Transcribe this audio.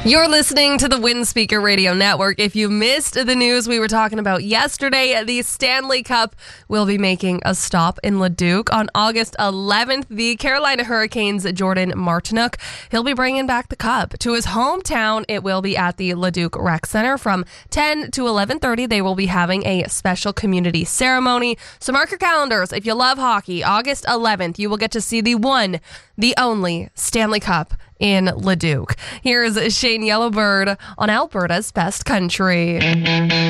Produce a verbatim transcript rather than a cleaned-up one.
You're listening to the Windspeaker Radio Network. If you missed the news we were talking about yesterday, the Stanley Cup will be making a stop in Leduc on August eleventh. The Carolina Hurricanes' Jordan Martinook, he'll be bringing back the cup to his hometown. It will be at the Leduc Rec Center from ten to eleven thirty. They will be having a special community ceremony. So mark your calendars. If you love hockey, August eleventh, you will get to see the one, the only Stanley Cup in Leduc. Here's Shane Yellowbird on Alberta's Best Country.